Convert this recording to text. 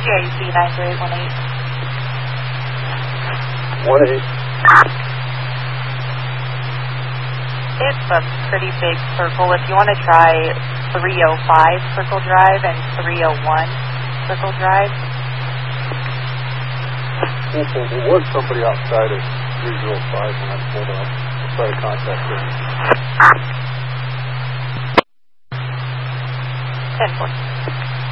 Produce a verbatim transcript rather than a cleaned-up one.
A C nine three eight one eight. one eight. It's a pretty big circle. If you want to try three oh five Circle Drive and three oh one Circle Drive. Well, there was somebody outside of three oh five when I pulled up. I'll try to contact them. ten four.